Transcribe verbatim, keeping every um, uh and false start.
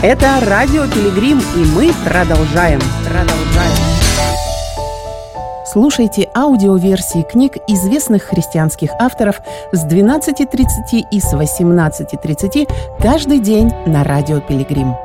Это радио Пилигрим, и мы продолжаем. Продолжаем. Слушайте аудиоверсии книг известных христианских авторов с двенадцати тридцати и с восемнадцати тридцати каждый день на радио Пилигрим.